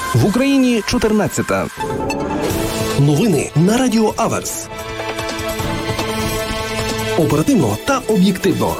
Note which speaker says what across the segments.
Speaker 1: В Україні 14-та. Новини на Радіо Аверс. Оперативно та об'єктивно.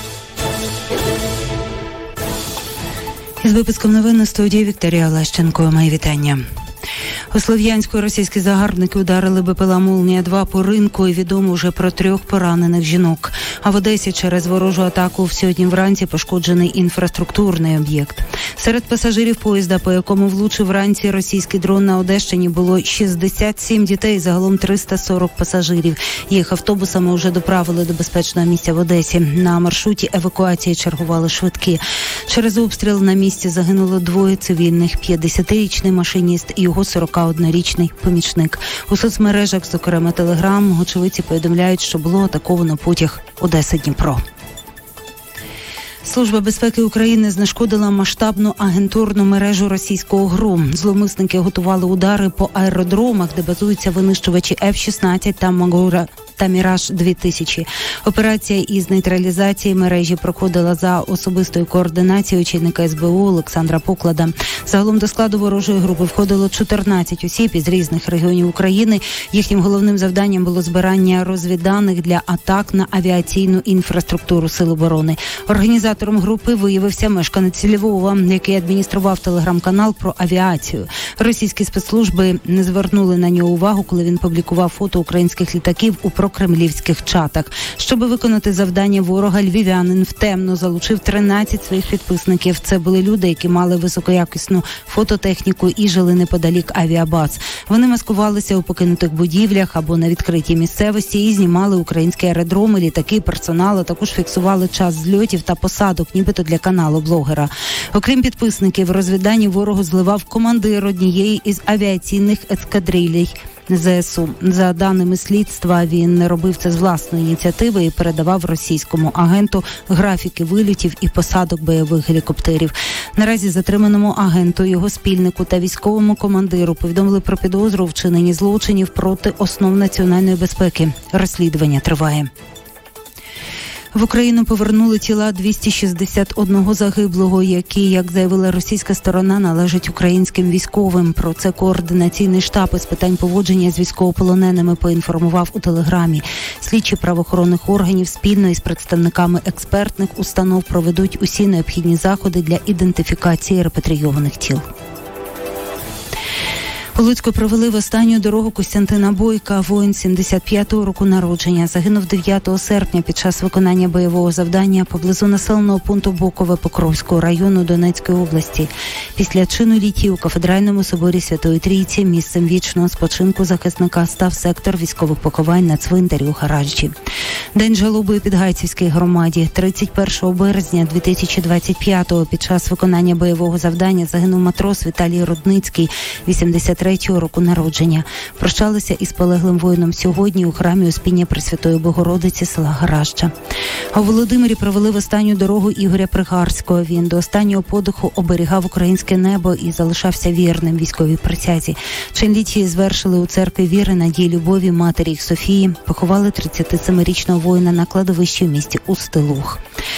Speaker 2: Із випуском новин на студії Вікторія Лещенко. Мої вітання. У Слов'янську російські загарбники ударили БПЛА «Молнія-2» по ринку і відомо вже про 3 поранених жінок. А в Одесі через ворожу атаку сьогодні вранці пошкоджений інфраструктурний об'єкт. Серед пасажирів поїзда, по якому влучив вранці російський дрон на Одещині, було 67 дітей, загалом 340 пасажирів. Їх автобусами вже доправили до безпечного місця в Одесі. На маршруті евакуації чергували швидкі. Через обстріл на місці загинуло 2 цивільних – 50-річний машиніст і його 41-річний помічник. У соцмережах, зокрема Телеграм, очевидці повідомляють, що було атаковано потяг Одеса-Дніпро. Служба безпеки України знешкодила масштабну агентурну мережу російського ГРУ. Зловмисники готували удари по аеродромах, де базуються винищувачі F-16 та «Магура» та «Міраж-2000». Операція із нейтралізації мережі проходила за особистою координацією очільника СБУ Олександра Поклада. Загалом до складу ворожої групи входило 14 осіб із різних регіонів України. Їхнім головним завданням було збирання розвідданих для атак на авіаційну інфраструктуру Сил оборони. Організатором групи виявився мешканець Львова, який адміністрував телеграм-канал про авіацію. Російські спецслужби не звернули на нього увагу, коли він публікував фото українських літаків у прокремлівських чатах. Щоб виконати завдання ворога, львів'янин втемно залучив 13 своїх підписників. Це були люди, які мали високоякісну фототехніку і жили неподалік авіабаз. Вони маскувалися у покинутих будівлях або на відкритій місцевості і знімали українські аеродроми, літаки, персонал, а також фіксували час зльотів та посадок, нібито для каналу блогера. Окрім підписників, розвіддані ворогу зливав командир однієї із авіаційних ескадрилій ЗСУ. За даними слідства, він не робив це з власної ініціативи і передавав російському агенту графіки вильотів і посадок бойових гелікоптерів. Наразі затриманому агенту, його спільнику та військовому командиру повідомили про підозру у вчиненні злочинів проти основ національної безпеки. Розслідування триває. В Україну повернули тіла 261 загиблого, які, як заявила російська сторона, належать українським військовим. Про це координаційний штаб із питань поводження з військовополоненими поінформував у Телеграмі. Слідчі правоохоронних органів спільно із представниками експертних установ проведуть усі необхідні заходи для ідентифікації репатрійованих тіл. У Луцьку провели в останню дорогу Костянтина Бойка. Воїн 75-го року народження. Загинув 9 серпня під час виконання бойового завдання поблизу населеного пункту Бокове Покровського району Донецької області. Після чину літій у Кафедральному соборі Святої Трійці місцем вічного спочинку захисника став сектор військових поховань на цвинтарі у Гаражджі. День жалоби у Підгайцівській громаді. 31 березня 2025-го під час виконання бойового завдання загинув матрос Віталій Рудницький, 83-го року народження. Прощалися із полеглим воїном сьогодні у храмі Успіння Пресвятої Богородиці села Гаражджа. А у Володимирі провели в останню дорогу Ігоря Пригарського. Він до останнього подиху оберігав українське небо і залишався вірним військовій присязі. Чин літії звершили у церкві віри, надії, любові матері їх Софії. Поховали 37-річного воїна на кладовищі в місті Устилуг.